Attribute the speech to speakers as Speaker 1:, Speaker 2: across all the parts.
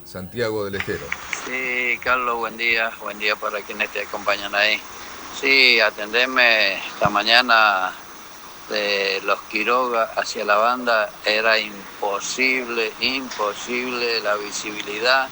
Speaker 1: Santiago del Estero.
Speaker 2: Sí, Carlos, buen día para quienes te acompañan ahí. Sí, atendeme esta mañana de Los Quiroga hacia la banda, era imposible la visibilidad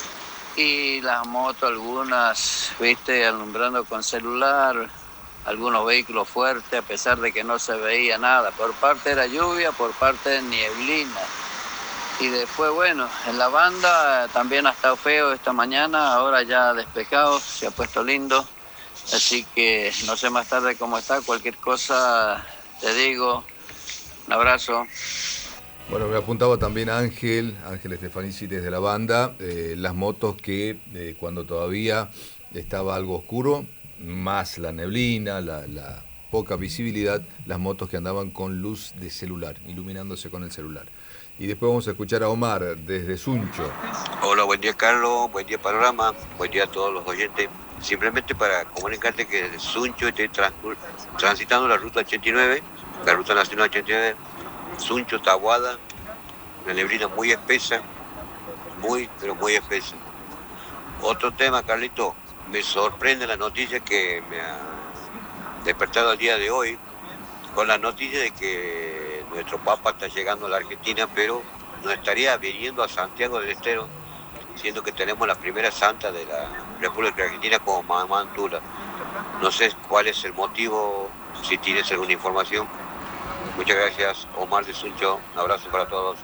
Speaker 2: y las motos algunas, viste, alumbrando con celular, algunos vehículos fuertes a pesar de que no se veía nada, por parte era lluvia, por parte de nieblina. Y después, bueno, en la banda también ha estado feo esta mañana, ahora ya despejado, se ha puesto lindo. Así que no sé más tarde cómo está, cualquier cosa te digo. Un abrazo.
Speaker 1: Bueno, me apuntaba también Ángel Estefanici desde la banda, las motos que cuando todavía estaba algo oscuro, más la neblina, la poca visibilidad, las motos que andaban con luz de celular, iluminándose con el celular. Y después vamos a escuchar a Omar desde Suncho.
Speaker 3: Hola, buen día Carlos, buen día Panorama, buen día a todos los oyentes. Simplemente para comunicarte que desde Suncho estoy transitando la ruta 89, la ruta nacional 89, Suncho, Taboada, una neblina muy espesa, pero muy espesa. Otro tema, Carlito, me sorprende la noticia que me ha despertado el día de hoy, con la noticia de que nuestro Papa está llegando a la Argentina, pero no estaría viniendo a Santiago del Estero, siendo que tenemos la primera santa de la República Argentina como Mamá Antula. No sé cuál es el motivo, si tienes alguna información. Muchas gracias, Omar de Suncho. Un abrazo para todos.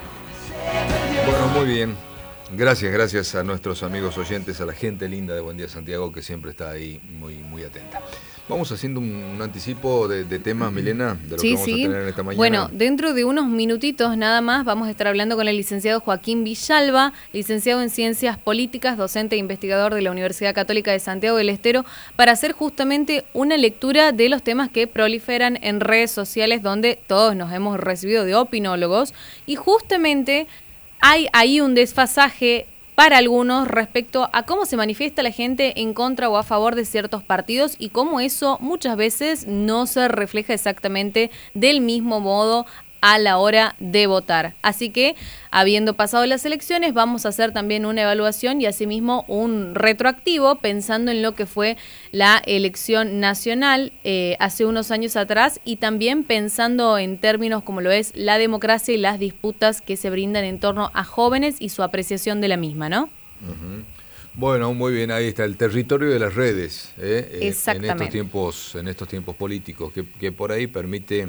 Speaker 1: Bueno, muy bien. Gracias a nuestros amigos oyentes, a la gente linda de Buen Día Santiago que siempre está ahí muy atenta. Vamos haciendo un anticipo de temas, Milena, de lo que vamos a tener en esta mañana.
Speaker 4: Bueno, dentro de unos minutitos nada más vamos a estar hablando con el licenciado Joaquín Villalba, licenciado en Ciencias Políticas, docente e investigador de la Universidad Católica de Santiago del Estero, para hacer justamente una lectura de los temas que proliferan en redes sociales donde todos nos hemos recibido de opinólogos y justamente hay ahí un desfasaje para algunos respecto a cómo se manifiesta la gente en contra o a favor de ciertos partidos y cómo eso muchas veces no se refleja exactamente del mismo modo a la hora de votar. Así que, habiendo pasado las elecciones, vamos a hacer también una evaluación y asimismo un retroactivo pensando en lo que fue la elección nacional hace unos años atrás y también pensando en términos como lo es la democracia y las disputas que se brindan en torno a jóvenes y su apreciación de la misma, ¿no?
Speaker 1: Uh-huh. Bueno, muy bien, ahí está el territorio de las redes,
Speaker 4: Exactamente.
Speaker 1: En estos tiempos políticos, que por ahí permite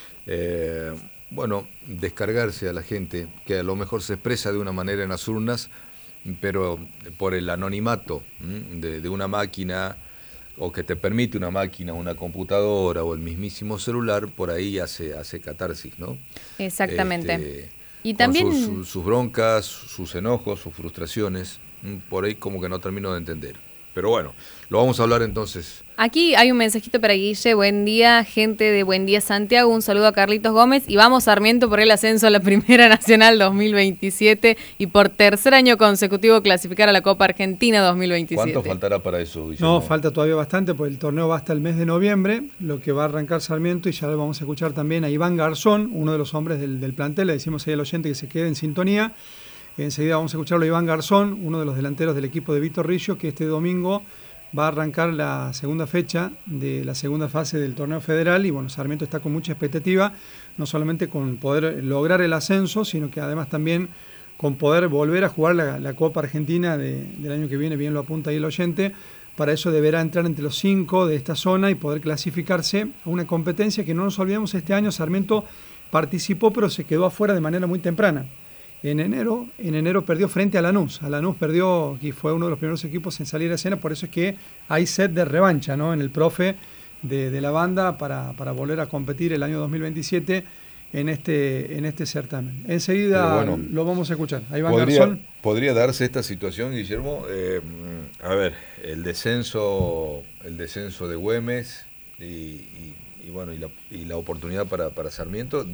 Speaker 1: descargarse a la gente, que a lo mejor se expresa de una manera en las urnas, pero por el anonimato de una máquina, o que te permite una máquina, una computadora o el mismísimo celular, por ahí hace catarsis, ¿no?
Speaker 4: Exactamente. Y también
Speaker 1: con sus broncas, sus enojos, sus frustraciones, por ahí como que no termino de entender. Pero bueno, lo vamos a hablar entonces.
Speaker 4: Aquí hay un mensajito para Guille. Buen día, gente de Buen Día Santiago. Un saludo a Carlitos Gómez. Y vamos, Sarmiento, por el ascenso a la Primera Nacional 2027 y por tercer año consecutivo clasificar a la Copa Argentina 2027.
Speaker 1: ¿Cuánto faltará para eso, Guillermo?
Speaker 5: No, falta todavía bastante, porque el torneo va hasta el mes de noviembre, lo que va a arrancar Sarmiento, y ya lo vamos a escuchar también a Iván Garzón, uno de los hombres del plantel. Le decimos ahí al oyente que se quede en sintonía. Enseguida vamos a escucharlo a Iván Garzón, uno de los delanteros del equipo de Víctor Rillo, que este domingo va a arrancar la segunda fecha de la segunda fase del torneo federal. Y bueno, Sarmiento está con mucha expectativa, no solamente con poder lograr el ascenso, sino que además también con poder volver a jugar la Copa Argentina del año que viene, bien lo apunta ahí el oyente. Para eso deberá entrar entre los 5 de esta zona y poder clasificarse a una competencia que, no nos olvidemos, este año Sarmiento participó, pero se quedó afuera de manera muy temprana. En enero perdió frente a Lanús. A Lanús perdió, y fue uno de los primeros equipos en salir a escena. Por eso es que hay sed de revancha, ¿no?, en el profe de la banda para volver a competir el año 2027 en este certamen. Enseguida lo vamos a escuchar. Ahí va Garzón.
Speaker 1: ¿Podría darse esta situación, Guillermo? A ver, el descenso de Güemes y la oportunidad para Sarmiento.